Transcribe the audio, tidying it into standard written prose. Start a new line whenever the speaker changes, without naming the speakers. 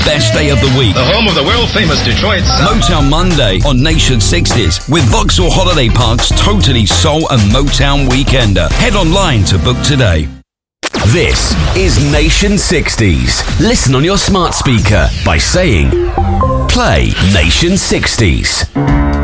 best day of the week.
The home of the world-famous Detroit sound.
Motown Monday on Nation 60s with Vauxhall Holiday Park's totally soul and Motown weekender. Head online to book today.
This is Nation 60s. Listen on your smart speaker by saying, play Nation 60s.